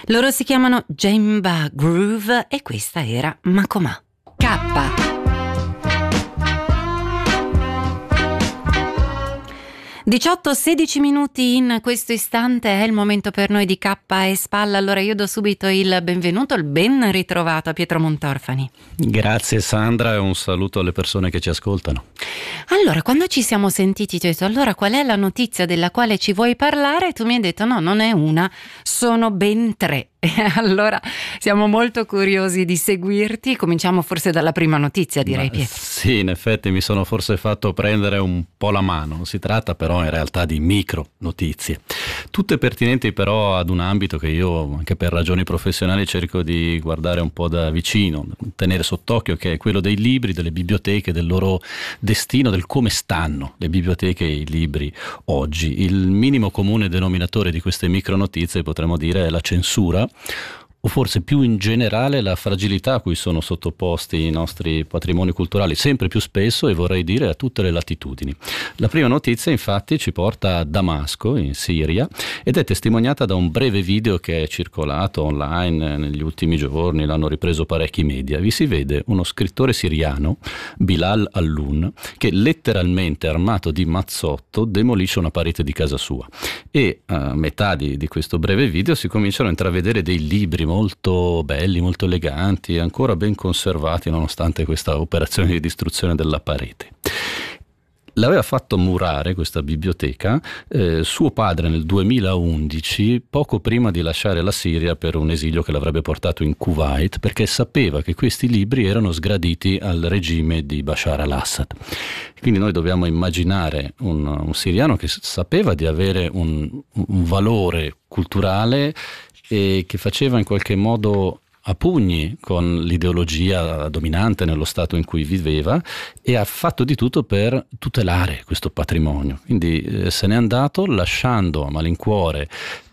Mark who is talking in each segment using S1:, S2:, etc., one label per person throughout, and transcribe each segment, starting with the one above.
S1: Loro si chiamano Djemba Groove e questa era Makoma. K. 18-16 minuti in questo istante è il momento per noi di K e Spalla. Allora io do subito il benvenuto, il ben ritrovato a Pietro Montorfani.
S2: Grazie Sandra e un saluto alle persone che ci ascoltano.
S1: Allora, quando ci siamo sentiti ti ho detto allora qual è la notizia della quale ci vuoi parlare? E tu mi hai detto no, non è una, sono ben tre. E allora siamo molto curiosi di seguirti. Cominciamo forse dalla prima notizia, direi, Pietro.
S2: Sì, in effetti mi sono forse fatto prendere un po' la mano. Si tratta però in realtà di micro notizie, tutte pertinenti però ad un ambito che io anche per ragioni professionali cerco di guardare un po' da vicino, tenere sott'occhio, che è quello dei libri, delle biblioteche, del loro destino, del come stanno le biblioteche e i libri oggi. Il minimo comune denominatore di queste micro notizie potremmo dire è la censura, o forse più in generale la fragilità a cui sono sottoposti i nostri patrimoni culturali sempre più spesso, e vorrei dire a tutte le latitudini. La prima notizia infatti ci porta a Damasco, in Siria, ed è testimoniata da un breve video che è circolato online negli ultimi giorni, l'hanno ripreso parecchi media. Vi si vede uno scrittore siriano, Bilal Alloun, che letteralmente armato di mazzotto demolisce una parete di casa sua, e a metà di questo breve video si cominciano a intravedere dei libri molto belli, molto eleganti, ancora ben conservati nonostante questa operazione di distruzione della parete. L'aveva fatto murare questa biblioteca suo padre nel 2011, poco prima di lasciare la Siria per un esilio che l'avrebbe portato in Kuwait, perché sapeva che questi libri erano sgraditi al regime di Bashar al-Assad. Quindi noi dobbiamo immaginare un siriano che sapeva di avere un valore culturale e che faceva in qualche modo a pugni con l'ideologia dominante nello stato in cui viveva, e ha fatto di tutto per tutelare questo patrimonio. Quindi se n'è andato lasciando a malincuore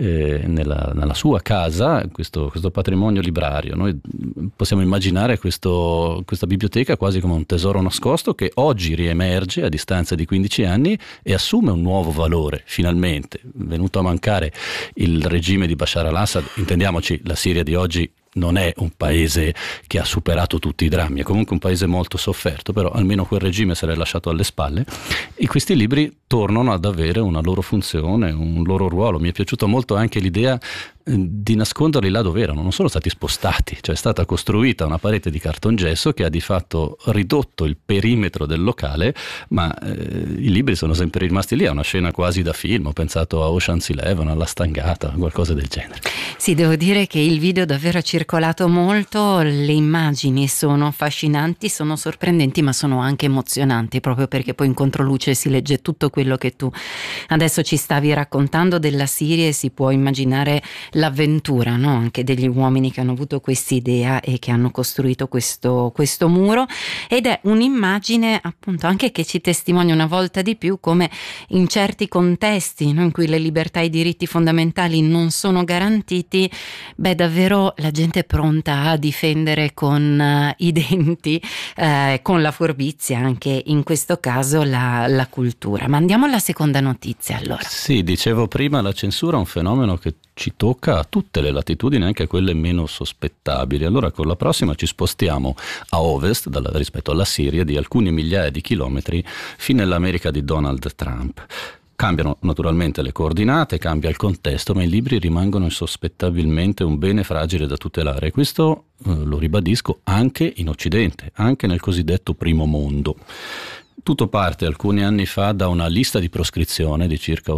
S2: nella sua casa questo patrimonio librario. Noi possiamo immaginare questa biblioteca quasi come un tesoro nascosto che oggi riemerge a distanza di 15 anni e assume un nuovo valore, finalmente. Venuto a mancare il regime di Bashar al-Assad, intendiamoci, la Siria di oggi non è un paese che ha superato tutti i drammi, è comunque un paese molto sofferto, però almeno quel regime se l'è lasciato alle spalle, e questi libri tornano ad avere una loro funzione, un loro ruolo. Mi è piaciuta molto anche l'idea di nasconderli là dove erano, non sono stati spostati, cioè è stata costruita una parete di cartongesso che ha di fatto ridotto il perimetro del locale, ma i libri sono sempre rimasti lì. È una scena quasi da film, ho pensato a Ocean's Eleven, alla Stangata, qualcosa del genere.
S1: Sì, devo dire che il video davvero ha circolato molto, le immagini sono affascinanti, sono sorprendenti, ma sono anche emozionanti, proprio perché poi in controluce si legge tutto quello che tu adesso ci stavi raccontando della Siria, e si può immaginare l'avventura, no? Anche degli uomini che hanno avuto quest'idea e che hanno costruito questo muro, ed è un'immagine appunto anche che ci testimonia una volta di più come in certi contesti, no? In cui le libertà e i diritti fondamentali non sono garantiti, davvero la gente è pronta a difendere con i denti, con la furbizia anche in questo caso la cultura. Ma andiamo alla seconda notizia allora.
S2: Sì, dicevo prima, la censura è un fenomeno che ci tocca a tutte le latitudini, anche a quelle meno sospettabili. Allora con la prossima ci spostiamo a ovest rispetto alla Siria di alcune migliaia di chilometri fino all'America di Donald Trump. Cambiano naturalmente le coordinate, cambia il contesto, ma i libri rimangono insospettabilmente un bene fragile da tutelare. Questo lo ribadisco anche in Occidente, anche nel cosiddetto primo mondo. Tutto parte alcuni anni fa da una lista di proscrizione di circa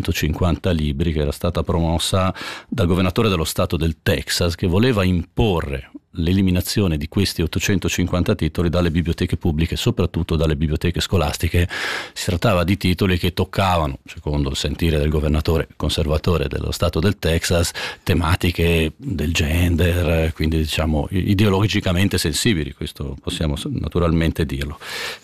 S2: 850 libri che era stata promossa dal governatore dello stato del Texas, che voleva imporre l'eliminazione di questi 850 titoli dalle biblioteche pubbliche, soprattutto dalle biblioteche scolastiche. Si trattava di titoli che toccavano, secondo il sentire del governatore conservatore dello stato del Texas, tematiche del gender, quindi diciamo ideologicamente sensibili, questo possiamo naturalmente dirlo.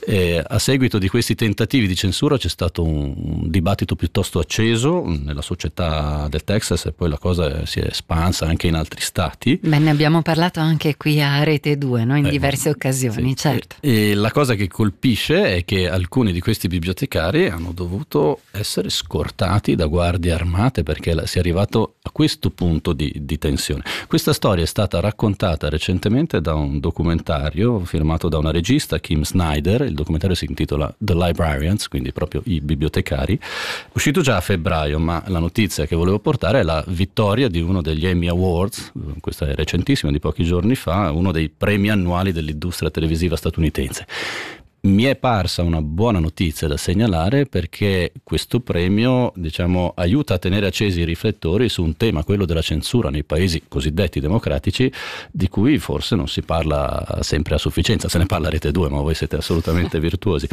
S2: A seguito di questi tentativi di censura c'è stato un dibattito piuttosto acceso nella società del Texas, e poi la cosa si è espansa anche in altri stati.
S1: Ne abbiamo parlato anche anche qui a Rete 2, no? In diverse occasioni,
S2: sì.
S1: certo.
S2: E la cosa che colpisce è che alcuni di questi bibliotecari hanno dovuto essere scortati da guardie armate perché si è arrivato a questo punto di tensione. Questa storia è stata raccontata recentemente da un documentario firmato da una regista, Kim Snyder. Il documentario si intitola The Librarians, quindi proprio i bibliotecari, uscito già a febbraio, ma la notizia che volevo portare è la vittoria di uno degli Emmy Awards, questa è recentissima, di pochi giorni fa, uno dei premi annuali dell'industria televisiva statunitense. Mi è parsa una buona notizia da segnalare perché questo premio, diciamo, aiuta a tenere accesi i riflettori su un tema, quello della censura nei paesi cosiddetti democratici, di cui forse non si parla sempre a sufficienza. Se ne parla a Rete 2, ma voi siete assolutamente virtuosi.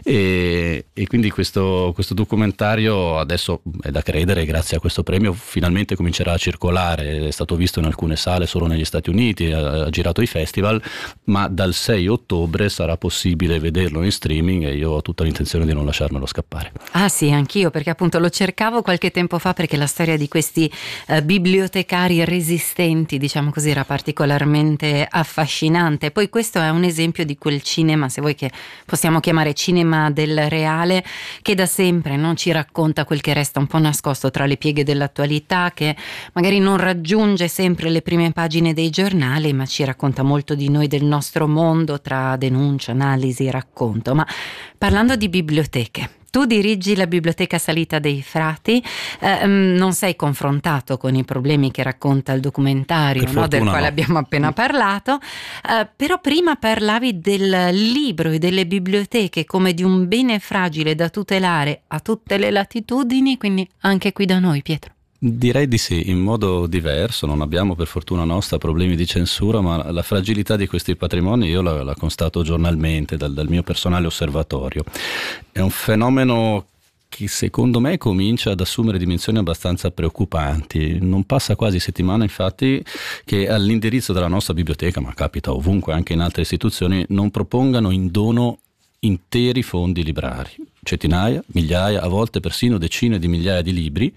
S2: E quindi questo documentario adesso è da credere, grazie a questo premio finalmente comincerà a circolare. È stato visto in alcune sale solo negli Stati Uniti, ha girato i festival, ma dal 6 ottobre sarà possibile vedere in streaming e io ho tutta l'intenzione di non lasciarmelo scappare.
S1: Ah sì, anch'io, perché appunto lo cercavo qualche tempo fa, perché la storia di questi bibliotecari resistenti, diciamo così, era particolarmente affascinante. Poi questo è un esempio di quel cinema, se vuoi, che possiamo chiamare cinema del reale, che da sempre non ci racconta quel che resta un po' nascosto tra le pieghe dell'attualità, che magari non raggiunge sempre le prime pagine dei giornali, ma ci racconta molto di noi, del nostro mondo, tra denuncia, analisi, racconto. Ma parlando di biblioteche, tu dirigi la Biblioteca Salita dei Frati, non sei confrontato con i problemi che racconta il documentario, no, del quale abbiamo appena parlato, però prima parlavi del libro e delle biblioteche come di un bene fragile da tutelare a tutte le latitudini, quindi anche qui da noi, Pietro.
S2: Direi di sì, in modo diverso. Non abbiamo per fortuna nostra problemi di censura, ma la fragilità di questi patrimoni io la constato giornalmente dal mio personale osservatorio. È un fenomeno che secondo me comincia ad assumere dimensioni abbastanza preoccupanti. Non passa quasi settimana, infatti, che all'indirizzo della nostra biblioteca, ma capita ovunque anche in altre istituzioni, non propongano in dono interi fondi librari, centinaia, migliaia, a volte persino decine di migliaia di libri.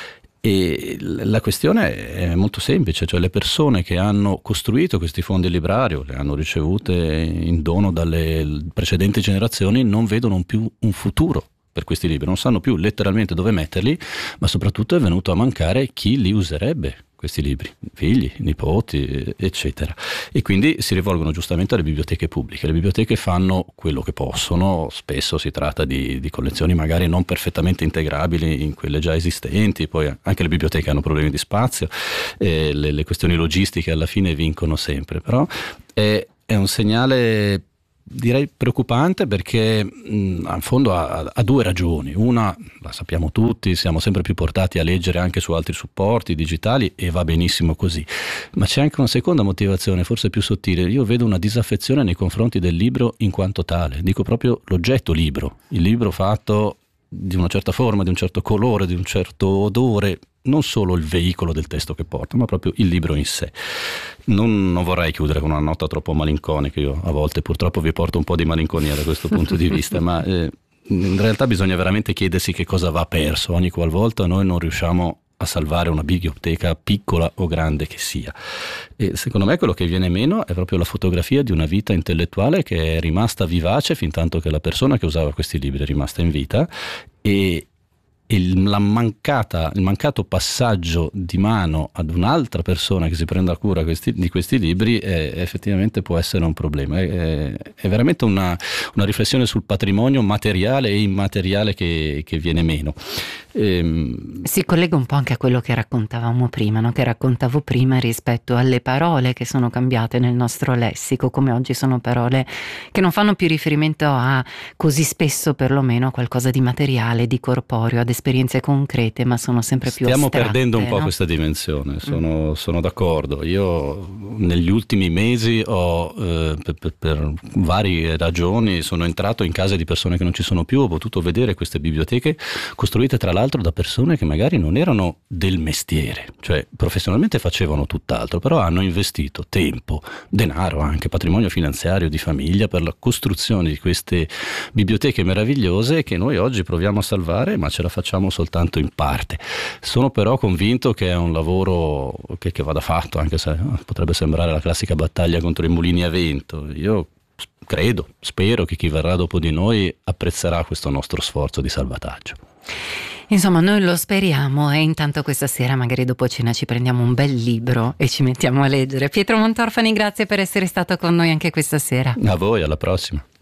S2: E la questione è molto semplice, cioè le persone che hanno costruito questi fondi librari o le hanno ricevute in dono dalle precedenti generazioni non vedono più un futuro per questi libri, non sanno più letteralmente dove metterli, ma soprattutto è venuto a mancare chi li userebbe questi libri, figli, nipoti, eccetera. E quindi si rivolgono giustamente alle biblioteche pubbliche. Le biblioteche fanno quello che possono, spesso si tratta di collezioni magari non perfettamente integrabili in quelle già esistenti, poi anche le biblioteche hanno problemi di spazio, le questioni logistiche alla fine vincono sempre, però è un segnale, direi, preoccupante, perché al fondo ha due ragioni. Una, la sappiamo tutti, siamo sempre più portati a leggere anche su altri supporti digitali e va benissimo così, ma c'è anche una seconda motivazione, forse più sottile. Io vedo una disaffezione nei confronti del libro in quanto tale, dico proprio l'oggetto libro, il libro fatto di una certa forma, di un certo colore, di un certo odore, non solo il veicolo del testo che porta, ma proprio il libro in sé. Non vorrei chiudere con una nota troppo malinconica, io a volte purtroppo vi porto un po' di malinconia da questo punto di vista, ma in realtà bisogna veramente chiedersi che cosa va perso ogni qualvolta noi non riusciamo a salvare una biblioteca, piccola o grande che sia. E secondo me quello che viene meno è proprio la fotografia di una vita intellettuale che è rimasta vivace fin tanto che la persona che usava questi libri è rimasta in vita, e il mancato passaggio di mano ad un'altra persona che si prenda cura di questi libri effettivamente può essere un problema. È veramente una riflessione sul patrimonio materiale e immateriale che viene meno.
S1: Si collega un po' anche a quello che raccontavamo prima, no? Che raccontavo prima rispetto alle parole che sono cambiate nel nostro lessico, come oggi sono parole che non fanno più riferimento a, così spesso perlomeno, a qualcosa di materiale, di corporeo, ad esperienze concrete, ma sono sempre più astratte.
S2: Stiamo perdendo un po',
S1: no?
S2: questa dimensione, sono d'accordo. Io negli ultimi mesi per varie ragioni sono entrato in case di persone che non ci sono più, ho potuto vedere queste biblioteche costruite tra l'altro l'altro da persone che magari non erano del mestiere, cioè professionalmente facevano tutt'altro, però hanno investito tempo, denaro, anche patrimonio finanziario di famiglia per la costruzione di queste biblioteche meravigliose che noi oggi proviamo a salvare, ma ce la facciamo soltanto in parte. Sono però convinto che è un lavoro che vada fatto, anche se potrebbe sembrare la classica battaglia contro i mulini a vento. Io credo, spero che chi verrà dopo di noi apprezzerà questo nostro sforzo di salvataggio.
S1: Insomma, noi lo speriamo, e intanto questa sera magari dopo cena ci prendiamo un bel libro e ci mettiamo a leggere. Pietro Montorfani, grazie per essere stato con noi anche questa sera.
S2: A voi, alla prossima.